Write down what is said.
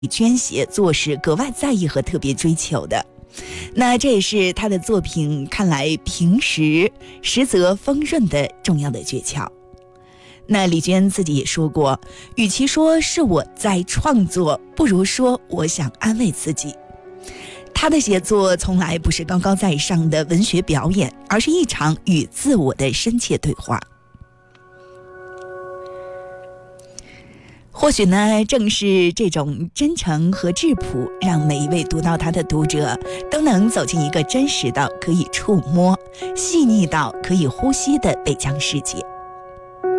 捐写作是格外在意和特别追求的。那这也是他的作品看来平实实则丰润的重要的诀窍。那李娟自己也说过，与其说是我在创作，不如说我想安慰自己。他的写作从来不是高高在上的文学表演，而是一场与自我的深切对话。或许呢，正是这种真诚和质朴，让每一位读到他的读者都能走进一个真实到可以触摸、细腻到可以呼吸的北疆世界。